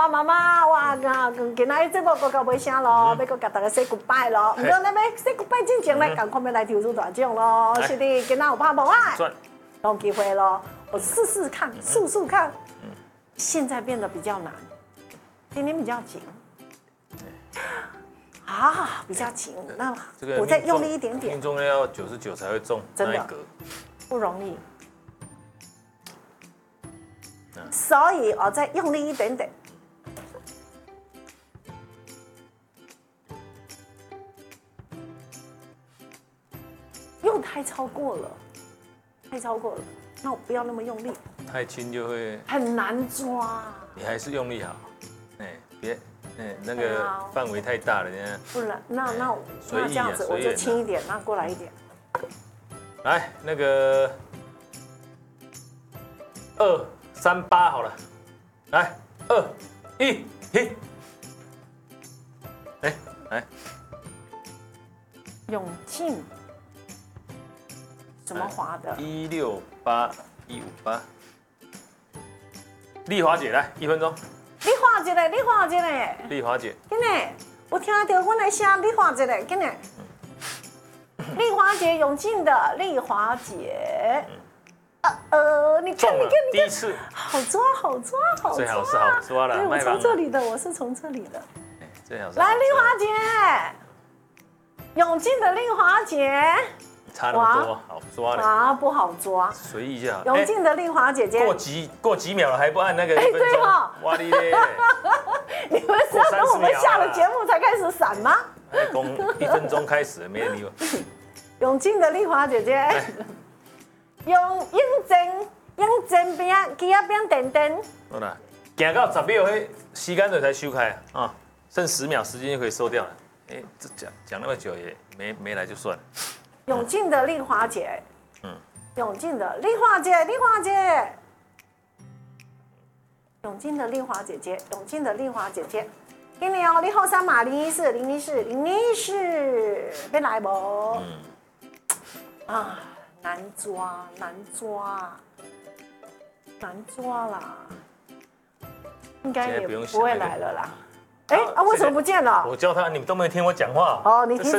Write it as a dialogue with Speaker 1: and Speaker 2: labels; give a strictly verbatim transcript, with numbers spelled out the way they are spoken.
Speaker 1: 爸妈妈，哇，今仔节目搁到尾声咯，要搁甲大家 say goodbye 咯。唔过咱要 say goodbye之前咧，赶快要来投资大奖咯，是的，今仔有拍无啊？有机会咯，我试试看，速速看。现在变得比较难，今天比较紧。啊，比较紧，那我再用力一点点。
Speaker 2: 命中要九十九才会中，
Speaker 1: 真的不容易。所以我再用力一点点。又太超过了，太超过了，那我不要那么用力。
Speaker 2: 太轻就会
Speaker 1: 很难抓。
Speaker 2: 你还是用力好，哎，别。哎，那个范围太大了，你看。
Speaker 1: 不然，那那那这样子我就轻一点，那过来一点。
Speaker 2: 来，那个二三八好了，来二一停。哎，来。
Speaker 1: 永进，怎么划的？
Speaker 2: 一六八一五八。丽华姐来，一分钟。
Speaker 1: 你画一个，你画一个。
Speaker 2: 丽华姐，
Speaker 1: 紧嘞，我听到阮的声，你画一个，紧嘞。丽华姐，永进的丽华姐。呃呃，你看，你看，你看，
Speaker 2: 第一次，
Speaker 1: 好抓，好抓，好抓。
Speaker 2: 最好是好抓了，
Speaker 1: 我从这里的，我是从这里的。
Speaker 2: 最好是。
Speaker 1: 来，丽华姐，永进的丽华姐。
Speaker 2: 差那么多，好抓的
Speaker 1: 啊，不好抓，
Speaker 2: 随意就好。
Speaker 1: 永进的丽华姐姐，
Speaker 2: 过几过几秒了还不按那个？
Speaker 1: 哎，对哈，
Speaker 2: 哇哩嘞！
Speaker 1: 你们是要等我们下了节目才开始闪吗？
Speaker 2: 还公一分钟开始，没人理我。
Speaker 1: 永进的丽华姐姐，用英正英正边机啊边等等。
Speaker 2: 好啦，行到十秒，迄时间就才收开啊，剩十秒时间就可以收掉了。哎，这讲讲那么久也没没来就算了。
Speaker 1: 永进的丽华姐，
Speaker 2: 嗯，
Speaker 1: 永进的丽华姐，丽华姐，永进的丽华姐姐，永进的丽华姐姐，给你哦，你后三码零一四零一四零一四，要来不？嗯，啊，难抓，难抓，难抓啦，应该也不会来了啦。哎啊，为什么不见了？
Speaker 2: 我教他，你们都没有听我讲话。
Speaker 1: 哦，你听。